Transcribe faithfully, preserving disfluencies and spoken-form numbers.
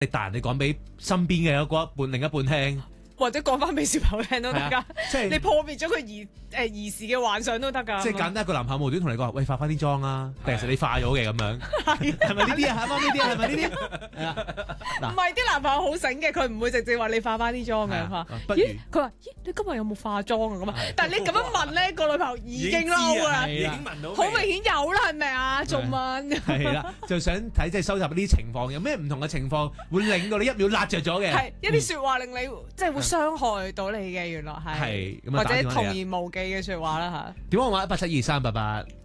你大人你講俾身邊嘅嗰一半另一半聽， 或者講翻俾小朋友聽都得㗎， 即係你破滅咗佢兒誒兒時嘅幻想都得㗎。 即係簡單一個男朋友無端同你講，喂化翻啲妝啊，定係你化咗嘅咁樣，係咪呢啲啊？下翻呢啲啊？係咪呢啲？係啊， 唔係啲男朋友好醒嘅，佢唔會直接話你化翻啲妝嘅話。 不如咦？佢話咦？你今日有冇化妝啊？咁啊？但係你咁樣問咧，個女朋友已經嬲啦， 已經聞到， 好明顯有啦，係咪啊？仲問？ 係啦，就想睇即係收集呢啲情況，有咩唔同嘅情況會令到你一秒辣着咗嘅？ 係一啲説話令你即係會傷害到你嘅，原來係， 係咁啊或者打電話嚟啊童言無忌嘅説話啦嚇。 電話號碼一八七二三八八。